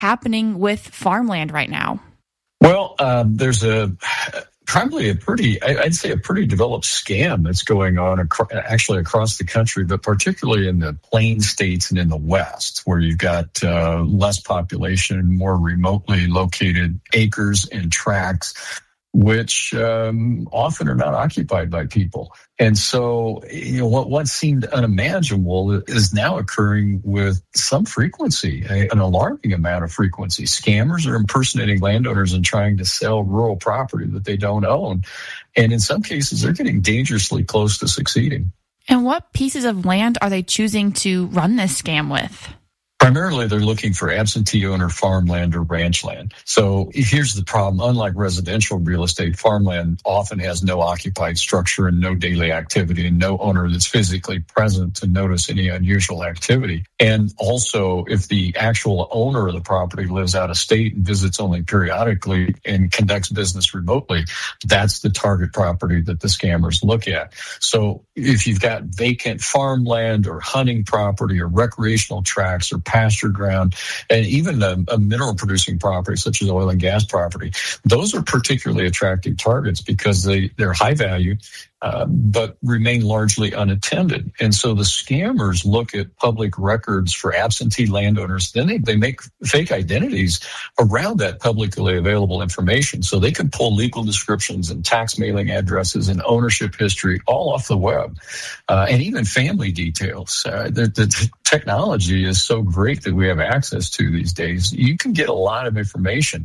happening with farmland right now? Well, there's probably a pretty developed scam that's going on actually across the country, but particularly in the plain states and in the West, where you've got less population, more remotely located acres and tracts, which often are not occupied by people. And so, what seemed unimaginable is now occurring with some frequency, an alarming amount of frequency. Scammers are impersonating landowners and trying to sell rural property that they don't own. And in some cases, they're getting dangerously close to succeeding. And what pieces of land are they choosing to run this scam with? Primarily, they're looking for absentee owner farmland or ranch land. So here's the problem. Unlike residential real estate, farmland often has no occupied structure and no daily activity and no owner that's physically present to notice any unusual activity. And also, if the actual owner of the property lives out of state and visits only periodically and conducts business remotely, that's the target property that the scammers look at. So if you've got vacant farmland or hunting property or recreational tracts or pasture ground, and even a mineral producing property such as oil and gas property, those are particularly attractive targets because they're high value, but remain largely unattended. And so the scammers look at public records for absentee landowners. Then they make fake identities around that publicly available information. So they can pull legal descriptions and tax mailing addresses and ownership history all off the web, and even family details. The technology is so great that we have access to these days. You can get a lot of information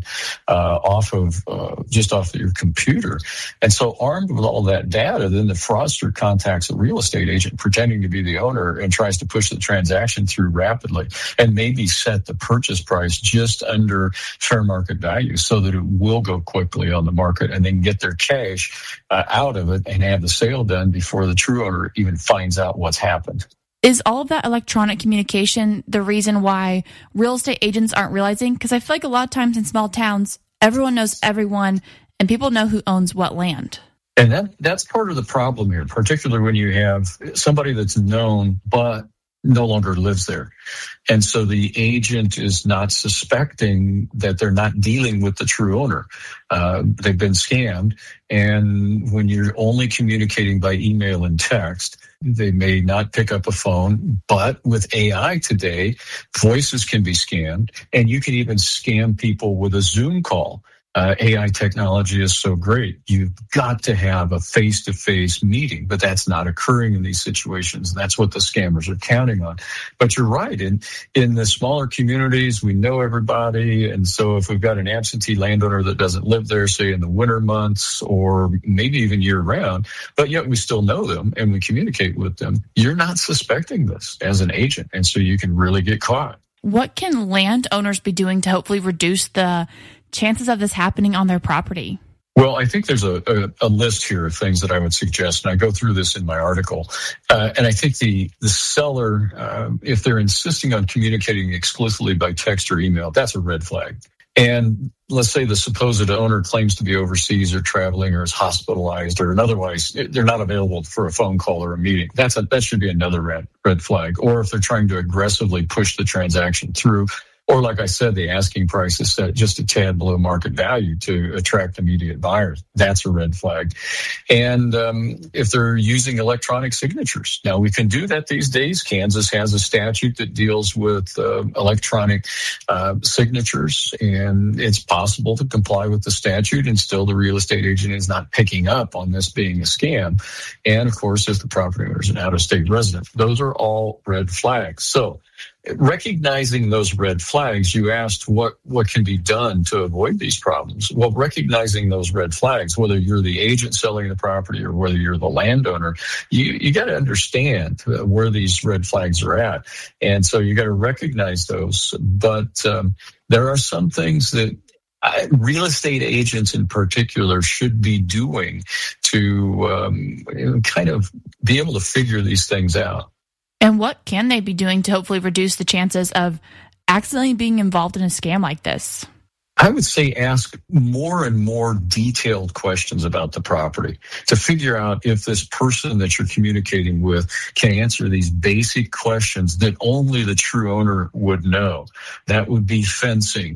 off of your computer. And so armed with all that data, then the fraudster contacts a real estate agent pretending to be the owner and tries to push the transaction through rapidly and maybe set the purchase price just under fair market value so that it will go quickly on the market and then get their cash out of it and have the sale done before the true owner even finds out what's happened. Is all of that electronic communication the reason why real estate agents aren't realizing? Because I feel like a lot of times in small towns, everyone knows everyone and people know who owns what land. And that's part of the problem here, particularly when you have somebody that's known but no longer lives there. And so the agent is not suspecting that they're not dealing with the true owner. They've been scammed. And when you're only communicating by email and text, they may not pick up a phone. But with AI today, voices can be scammed, and you can even scam people with a Zoom call. AI technology is so great. You've got to have a face-to-face meeting, but that's not occurring in these situations. That's what the scammers are counting on. But you're right. In the smaller communities, we know everybody. And so if we've got an absentee landowner that doesn't live there, say in the winter months or maybe even year round, but yet we still know them and we communicate with them, you're not suspecting this as an agent. And so you can really get caught. What can landowners be doing to hopefully reduce the chances of this happening on their property? Well, I think there's a list here of things that I would suggest, and I go through this in my article. And I think the seller, if they're insisting on communicating exclusively by text or email, that's a red flag. And let's say the supposed owner claims to be overseas or traveling or is hospitalized or otherwise they're not available for a phone call or a meeting. That should be another red flag. Or if they're trying to aggressively push the transaction through, or like I said, the asking price is set just a tad below market value to attract immediate buyers. That's a red flag. And if they're using electronic signatures. Now, we can do that these days. Kansas has a statute that deals with electronic signatures, and it's possible to comply with the statute, and still the real estate agent is not picking up on this being a scam. And, of course, if the property owner is an out-of-state resident. Those are all red flags. So recognizing those red flags, you asked what can be done to avoid these problems. Well, recognizing those red flags, whether you're the agent selling the property or whether you're the landowner, you got to understand where these red flags are at. And so you got to recognize those. But there are some things that real estate agents in particular should be doing to kind of be able to figure these things out. And what can they be doing to hopefully reduce the chances of accidentally being involved in a scam like this? I would say ask more and more detailed questions about the property to figure out if this person that you're communicating with can answer these basic questions that only the true owner would know. That would be fencing.